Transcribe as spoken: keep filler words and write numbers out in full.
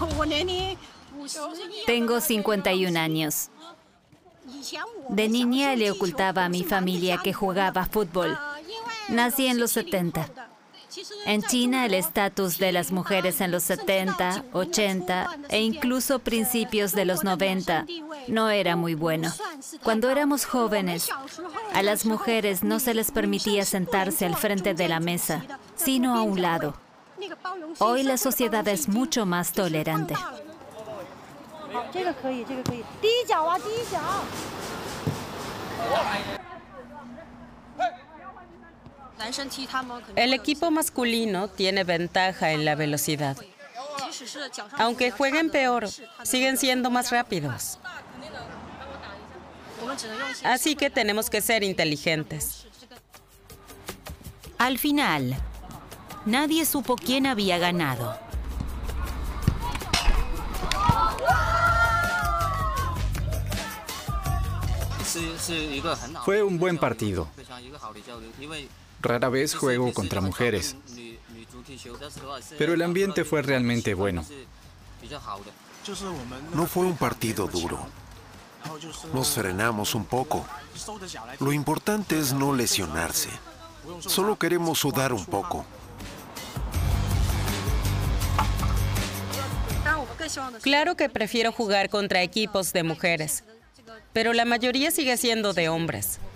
Tengo cincuenta y un años. De niña le ocultaba a mi familia que jugaba fútbol. Nací en los setenta. En China, el estatus de las mujeres en los setenta, ochenta e incluso principios de los noventa no era muy bueno. Cuando éramos jóvenes, a las mujeres no se les permitía sentarse al frente de la mesa, sino a un lado. Hoy la sociedad es mucho más tolerante. El equipo masculino tiene ventaja en la velocidad. Aunque jueguen peor, siguen siendo más rápidos. Así que tenemos que ser inteligentes. Al final, nadie supo quién había ganado. Fue un buen partido. Rara vez juego contra mujeres, pero el ambiente fue realmente bueno. No fue un partido duro. Nos frenamos un poco. Lo importante es no lesionarse. Solo queremos sudar un poco. Claro que prefiero jugar contra equipos de mujeres, pero la mayoría sigue siendo de hombres.